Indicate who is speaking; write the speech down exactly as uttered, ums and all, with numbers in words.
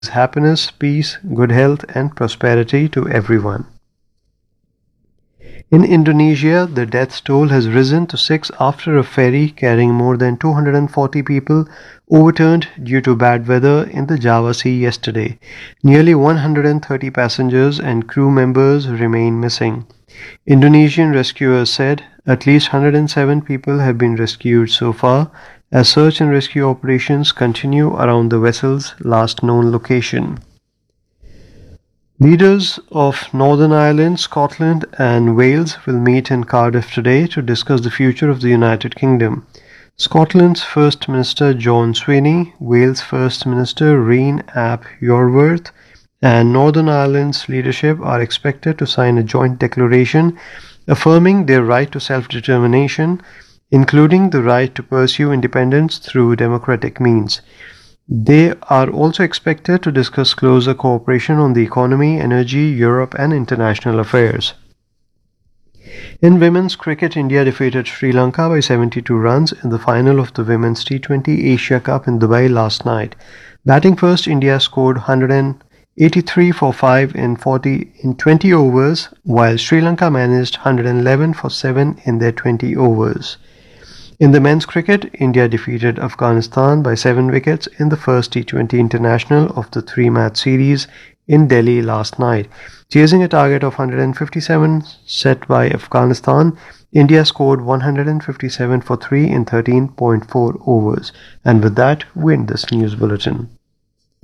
Speaker 1: happiness, peace, good health, and prosperity to everyone. In Indonesia, the death toll has risen to six after a ferry carrying more than two hundred forty people overturned due to bad weather in the Java Sea yesterday. Nearly one hundred thirty passengers and crew members remain missing. Indonesian rescuers said at least one hundred seven people have been rescued so far, as search and rescue operations continue around the vessel's last known location. Leaders of Northern Ireland, Scotland, and Wales will meet in Cardiff today to discuss the future of the United Kingdom. Scotland's First Minister John Swinney, Wales' First Minister Reen ap Iorwerth, and Northern Ireland's leadership are expected to sign a joint declaration affirming their right to self-determination, including the right to pursue independence through democratic means. They are also expected to discuss closer cooperation on the economy, energy, Europe, and international affairs. In women's cricket, India defeated Sri Lanka by seventy-two runs in the final of the Women's T twenty Asia Cup in Dubai last night. Batting first, India scored one hundred eighty-three for five in forty in twenty overs, while Sri Lanka managed one hundred eleven for seven in their twenty overs. In the men's cricket, India defeated Afghanistan by seven wickets in the first T twenty international of the three-match series in Delhi last night. Chasing a target of one hundred fifty-seven set by Afghanistan, India scored one hundred fifty-seven for three in thirteen point four overs. And with that, we end this news bulletin.